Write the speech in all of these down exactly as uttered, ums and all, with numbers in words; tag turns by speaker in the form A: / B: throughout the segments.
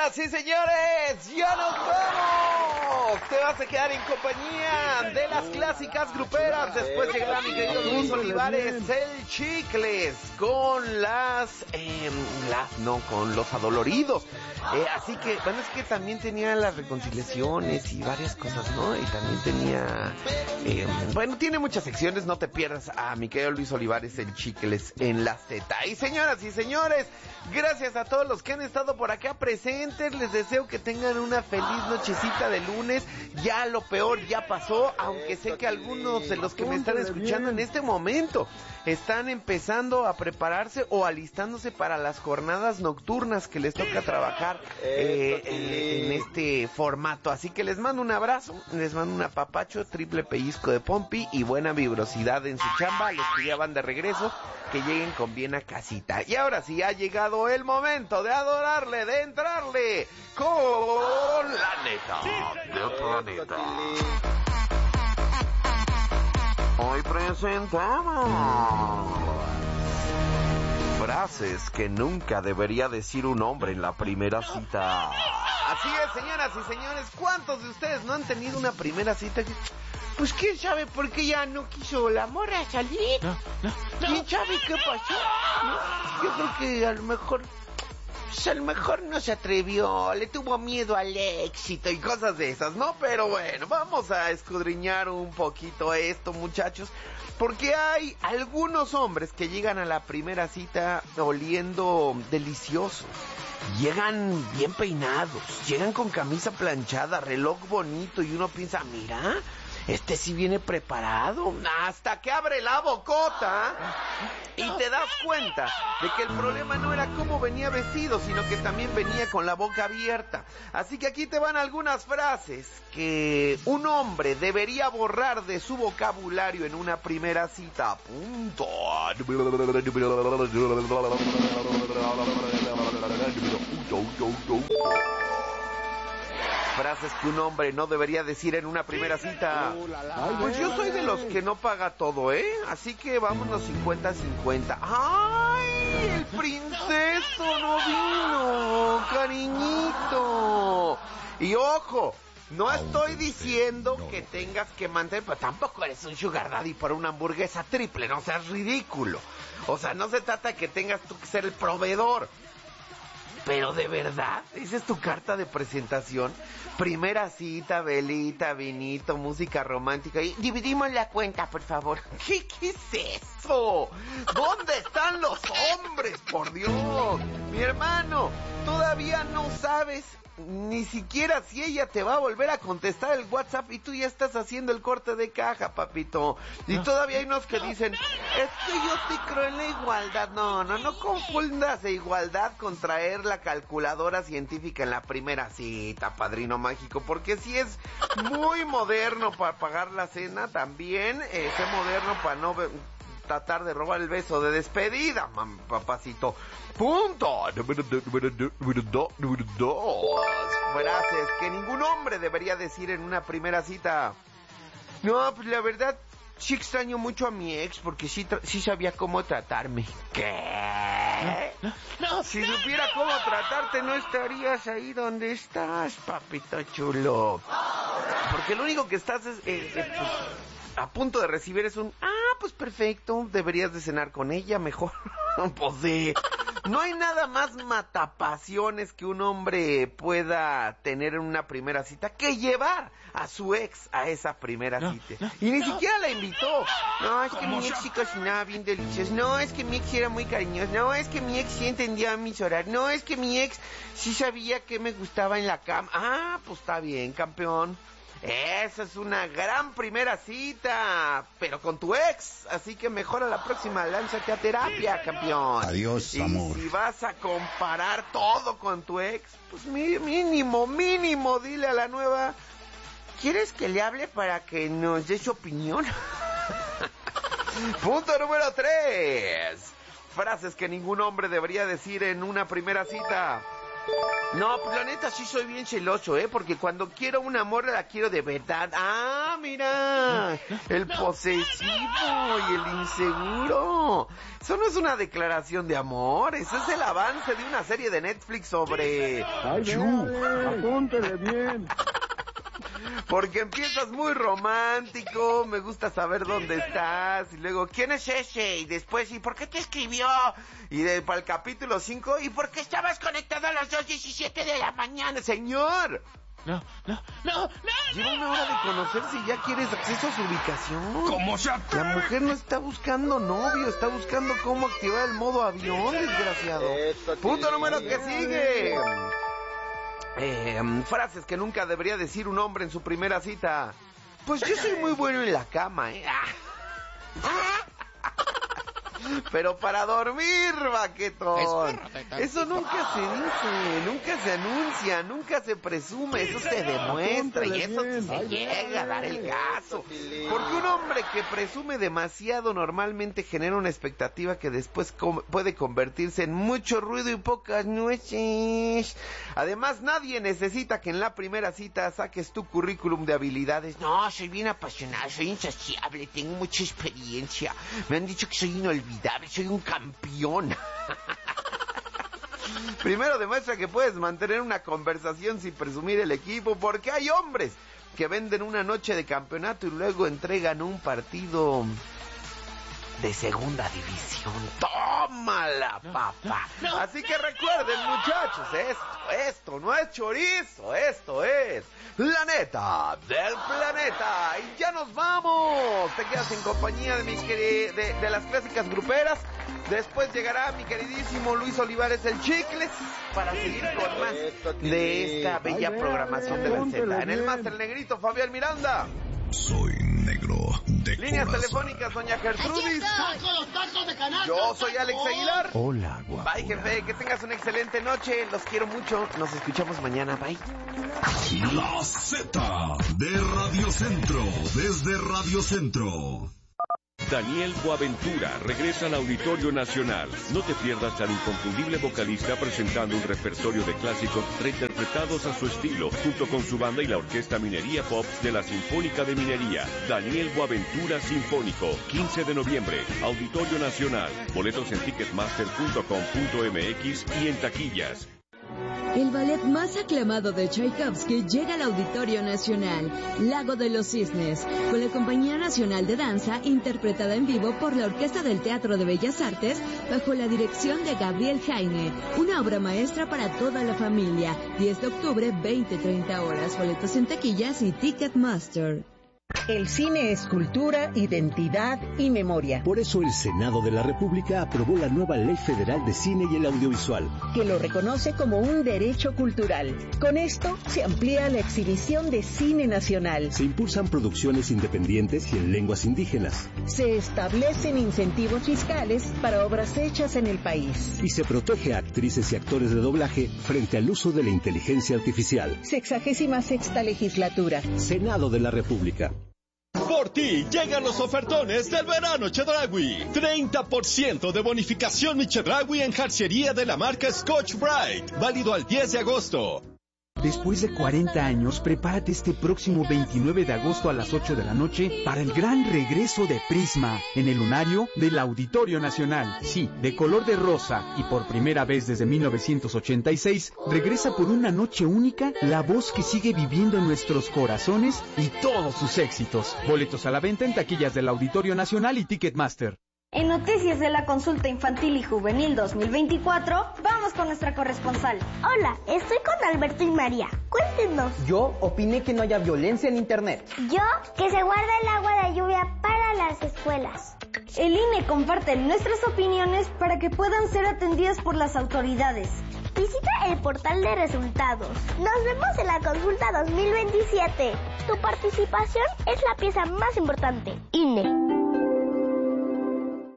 A: Señoras y señores, ya nos vamos. Te vas a quedar en compañía de las clásicas gruperas. Después llegará mi querido Luis Olivares, el Chicles, con las, eh, las, no, con los Adoloridos. Eh, así que, bueno, es que también tenía las reconciliaciones y varias cosas, ¿no? Y también tenía, eh, bueno, tiene muchas secciones. No te pierdas a mi querido Luis Olivares, el Chicles, en la Z. Y señoras y señores, gracias a todos los que han estado por acá presentes. Les deseo que tengan una feliz nochecita de lunes. Ya lo peor ya pasó, aunque sé que algunos de los que me están escuchando en este momento están empezando a prepararse o alistándose para las jornadas nocturnas que les toca trabajar eh, eh, en este formato. Así que les mando un abrazo, les mando un apapacho, triple pellizco de pompi y buena vibrosidad en su chamba. Los que ya van de regreso, que lleguen con bien a casita. Y ahora sí ha llegado el momento de adorarle, de entrarle con la neta del planeta. Hoy presentamos frases que nunca debería decir un hombre en la primera cita. Así es, señoras y señores, ¿cuántos de ustedes no han tenido una primera cita que... pues quién sabe por qué ya no quiso la morra salir? No, no, no. ¿Quién sabe qué pasó? ¿No? Yo creo que a lo mejor... pues a lo mejor no se atrevió, le tuvo miedo al éxito y cosas de esas, ¿no? Pero bueno, vamos a escudriñar un poquito esto, muchachos, porque hay algunos hombres que llegan a la primera cita oliendo delicioso. Llegan bien peinados, llegan con camisa planchada, reloj bonito y uno piensa, mira, este sí viene preparado, hasta que abre la bocota y te das cuenta de que el problema no era cómo venía vestido, sino que también venía con la boca abierta. Así que aquí te van algunas frases que un hombre debería borrar de su vocabulario en una primera cita. Punto. Frases que un hombre no debería decir en una primera cita. Pues yo soy de los que no paga todo, ¿eh? Así que vámonos cincuenta cincuenta. ¡Ay! El princeso no vino, cariñito. Y ojo, no estoy diciendo que tengas que mantener, pero tampoco eres un sugar daddy por una hamburguesa triple, no seas ridículo. O sea, no se trata de que tengas tú que ser el proveedor. Pero de verdad, esa es tu carta de presentación. Primera cita, velita, vinito, música romántica y dividimos la cuenta, por favor. ¿Qué, qué es eso? ¿Dónde están los hombres, por Dios? Mi hermano, todavía no sabes ni siquiera si ella te va a volver a contestar el WhatsApp y tú ya estás haciendo el corte de caja, papito. Y todavía hay unos que dicen, es que yo sí creo en la igualdad. No, no, no confundas de igualdad con traer la calculadora científica en la primera cita, padrino mágico, porque si es muy moderno para pagar la cena, también es moderno para no ver, tratar de robar el beso de despedida, mam, papacito. Punto. Número dos. Frases que ningún hombre debería decir en una primera cita. No, pues la verdad, sí extraño mucho a mi ex porque sí, tra- sí sabía cómo tratarme. ¿Qué? No, no, si no, supiera no. cómo tratarte, no estarías ahí donde estás, papito chulo. Porque lo único que estás es... Eh, eh, pues, a punto de recibir es un, ah, pues perfecto, deberías de cenar con ella mejor. Pues sí, no hay nada más matapasiones que un hombre pueda tener en una primera cita que llevar a su ex a esa primera no, cita. No, y ni no, siquiera la invitó. No, es que mi ex sí cocinaba bien delicioso. No, es que mi ex sí era muy cariñoso. No, es que mi ex sí entendía mis horarios. No, es que mi ex sí sabía que me gustaba en la cama. Ah, pues está bien, campeón. Esa es una gran primera cita, pero con tu ex, así que mejor a la próxima lánzate a terapia, campeón.
B: Adiós,
A: y
B: amor.
A: Si vas a comparar todo con tu ex, pues mínimo, mínimo, dile a la nueva, ¿quieres que le hable para que nos dé su opinión? Punto número tres. Frases que ningún hombre debería decir en una primera cita. No, pues la neta sí soy bien celoso, ¿eh? Porque cuando quiero una morra la quiero de verdad. Ah, mira, el posesivo y el inseguro. Eso no es una declaración de amor, eso es el avance de una serie de Netflix sobre...
B: Ay, véale, apúntele bien.
A: Porque empiezas muy romántico, me gusta saber dónde estás, y luego, ¿quién es ese? Y después, ¿y por qué te escribió? Y de, para el capítulo cinco, ¿y por qué estabas conectado a las dos diecisiete de la mañana, señor?
C: No, no, no, no.
A: Lleva una hora de conocerse y ya quieres acceso a su ubicación.
C: ¿Cómo se atreve?
A: La mujer no está buscando novio, está buscando cómo activar el modo avión, desgraciado. Punto número que sigue. Eh, frases que nunca debería decir un hombre en su primera cita. Pues yo soy muy bueno en la cama, ¿eh? Pero para dormir, baquetón. Eso nunca se dice, nunca se anuncia, nunca se presume, eso se demuestra y eso sí se llega a dar el caso. Porque un hombre que presume demasiado normalmente genera una expectativa que después com- puede convertirse en mucho ruido y pocas nueces. Además, nadie necesita que en la primera cita saques tu currículum de habilidades. No, soy bien apasionado, soy insaciable, tengo mucha experiencia. Me han dicho que soy inolvidable. Soy un campeón. Primero demuestra que puedes mantener una conversación sin presumir el equipo, porque hay hombres que venden una noche de campeonato y luego entregan un partido de segunda división. ¡Tómala, papá! Así que recuerden, muchachos, esto, esto no es chorizo, esto es la neta del planeta. Y ya nos vamos. Te quedas en compañía de, mi queri- de, de las clásicas gruperas. Después llegará mi queridísimo Luis Olivares el Chicles para seguir con más de esta bella programación de la Z. En el máster, el negrito Fabián Miranda.
D: Soy negro de
A: Líneas
D: corazón.
A: telefónicas, doña Gertrudis. Yo soy Alex Aguilar.
D: Hola, guapo.
A: Bye, jefe, que tengas una excelente noche. Los quiero mucho. Nos escuchamos mañana. Bye.
D: La Z de Radio Centro, desde Radio Centro.
E: Daniel Boaventura regresa al Auditorio Nacional. No te pierdas al inconfundible vocalista presentando un repertorio de clásicos reinterpretados a su estilo, junto con su banda y la Orquesta Minería Pop de la Sinfónica de Minería. Daniel Boaventura Sinfónico, quince de noviembre, Auditorio Nacional. Boletos en ticketmaster punto com punto m x y en taquillas.
F: El ballet más aclamado de Tchaikovsky llega al Auditorio Nacional, Lago de los Cisnes, con la Compañía Nacional de Danza, interpretada en vivo por la Orquesta del Teatro de Bellas Artes, bajo la dirección de Gabriel Jaime. Una obra maestra para toda la familia. diez de octubre, veinte a treinta horas. Boletos en taquillas y Ticketmaster.
G: El cine es cultura, identidad y memoria.
H: Por eso el Senado de la República aprobó la nueva Ley Federal de Cine y el Audiovisual,
G: que lo reconoce como un derecho cultural. Con esto se amplía la exhibición de cine nacional.
H: Se impulsan producciones independientes y en lenguas indígenas.
G: Se establecen incentivos fiscales para obras hechas en el país.
H: Y se protege a actrices y actores de doblaje frente al uso de la inteligencia artificial.
G: Sexagésima sexta legislatura.
H: Senado de la República.
I: Por ti llegan los ofertones del verano Chedraui. treinta por ciento de bonificación mi Chedraui en jarcería de la marca Scotch Brite. Válido al diez de agosto.
J: Después de cuarenta años, prepárate este próximo veintinueve de agosto a las ocho de la noche para el gran regreso de Prisma en el lunario del Auditorio Nacional. Sí, de color de rosa y por primera vez desde mil novecientos ochenta y seis, regresa por una noche única la voz que sigue viviendo en nuestros corazones y todos sus éxitos. Boletos a la venta en taquillas del Auditorio Nacional y Ticketmaster.
K: En Noticias de la Consulta Infantil y Juvenil dos mil veinticuatro, vamos con nuestra corresponsal.
L: Hola, estoy con Alberto y María. Cuéntenos.
M: Yo opiné que no haya violencia en Internet.
L: Yo, que se guarda el agua de lluvia para las escuelas.
K: El I N E comparte nuestras opiniones para que puedan ser atendidas por las autoridades.
L: Visita el portal de resultados. Nos vemos en la Consulta dos mil veintisiete. Tu participación es la pieza más importante. I N E.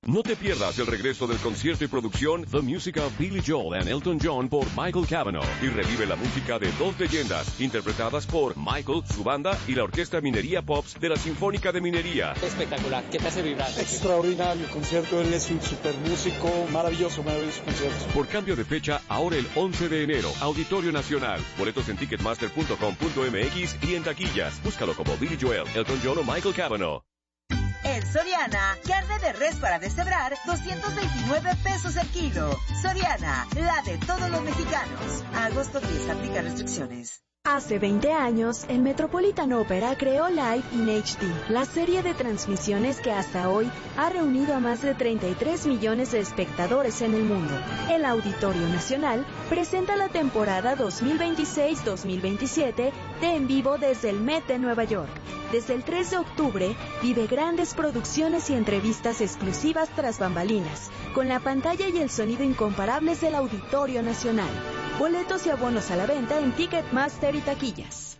E: No te pierdas el regreso del concierto y producción The Music of Billy Joel and Elton John por Michael Cavanaugh y revive la música de dos leyendas interpretadas por Michael, su banda y la Orquesta Minería Pops de la Sinfónica de Minería.
N: Espectacular, ¿qué te hace vibrar?
O: Extraordinario concierto, él es un super músico, maravilloso, maravilloso concierto.
E: Por cambio de fecha, ahora el once de enero, Auditorio Nacional. Boletos en ticketmaster punto com punto m x y en taquillas. Búscalo como Billy Joel, Elton John o Michael Cavanaugh.
P: En Soriana, carne de res para deshebrar, doscientos veintinueve pesos el kilo. Soriana, la de todos los mexicanos. A agosto diez, aplica restricciones.
Q: Hace veinte años, el Metropolitan Opera creó Live in H D, la serie de transmisiones que hasta hoy ha reunido a más de treinta y tres millones de espectadores en el mundo. El Auditorio Nacional presenta la temporada dos mil veintiséis dos mil veintisiete de En Vivo desde el Met de Nueva York. Desde el tres de octubre, vive grandes producciones y entrevistas exclusivas tras bambalinas, con la pantalla y el sonido incomparables del Auditorio Nacional. Boletos y abonos a la venta en Ticketmaster y taquillas.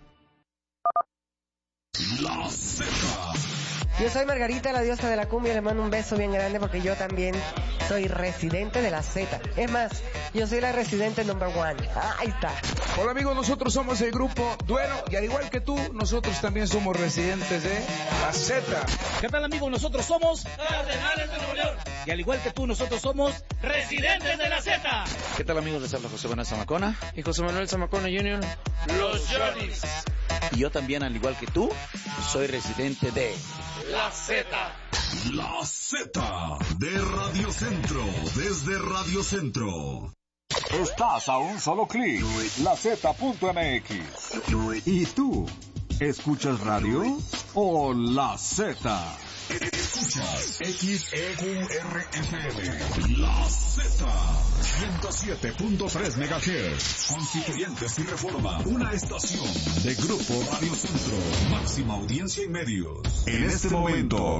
D: La Z.
R: Yo soy Margarita, la diosa de la cumbia, le mando un beso bien grande porque yo también soy residente de la Z. Es más, yo soy la residente number one. Ah, ahí está.
S: Hola amigos, nosotros somos el grupo Duero y al igual que tú, nosotros también somos residentes de la Z.
C: ¿Qué tal amigos? Nosotros somos Cardenales de Nuevo León y al igual que tú, nosotros somos residentes de la Z.
T: ¿Qué tal amigos? Les habla José Manuel Zamacona y José Manuel Zamacona junior
C: Los Johnnies.
T: Y yo también, al igual que tú, soy residente de
C: la Z.
D: La Z de Radio Centro, desde Radio Centro.
U: Estás a un solo clic, la Z punto m x.
V: ¿Y tú? ¿Escuchas radio o la Z?
D: Escuchas X E U R F M, la Z, ciento siete punto tres megahertz, Constituyentes y Reforma, una estación de Grupo Radio Centro, máxima audiencia y medios.
V: En este momento